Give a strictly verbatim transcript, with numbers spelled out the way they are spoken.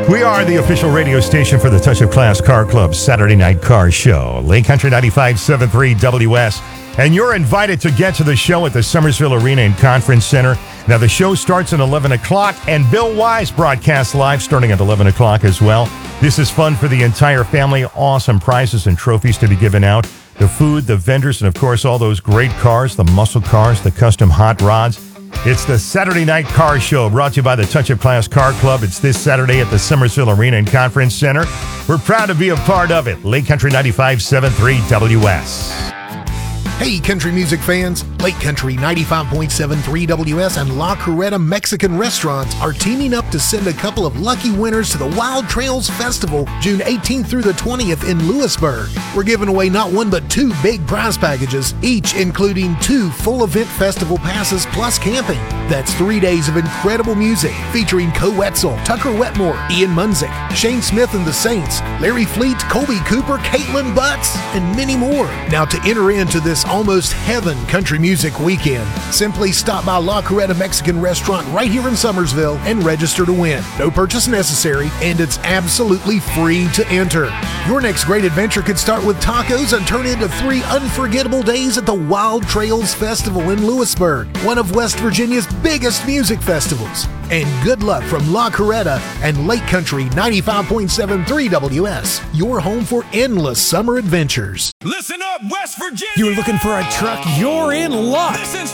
We are the official radio station for the Touch of Class Car Club Saturday Night Car Show. Lake Country ninety-five point seven three W S. And you're invited to get to the show at the Summersville Arena and Conference Center. Now, the show starts at eleven o'clock, and Bill Wise broadcasts live starting at eleven o'clock as well. This is fun for the entire family. Awesome prizes and trophies to be given out. The food, the vendors, and, of course, all those great cars, the muscle cars, the custom hot rods. It's the Saturday Night Car Show, brought to you by the Touch of Class Car Club. It's this Saturday at the Summersville Arena and Conference Center. We're proud to be a part of it. Lake Country ninety-five point seven three W S. Hey, country music fans. Lake Country ninety-five point seven three W S and La Coretta Mexican Restaurants are teaming up to send a couple of lucky winners to the Wild Trails Festival, June eighteenth through the twentieth in Lewisburg. We're giving away not one but two big prize packages, each including two full event festival passes plus camping. That's three days of incredible music featuring Co Wetzel, Tucker Wetmore, Ian Munzik, Shane Smith and the Saints, Larry Fleet, Colby Cooper, Caitlin Butts, and many more. Now, to enter into this almost heaven country music weekend, simply stop by La Coretta Mexican Restaurant right here in Summersville and register to win. No purchase necessary, and it's absolutely free to enter. Your next great adventure could start with tacos and turn into three unforgettable days at the Wild Trails Festival in Lewisburg, one of West Virginia's biggest music festivals. And good luck from La Coretta and Lake Country ninety-five point seven three W S, your home for endless summer adventures. Listen up, West Virginia! You're looking for a truck? You're in luck! This is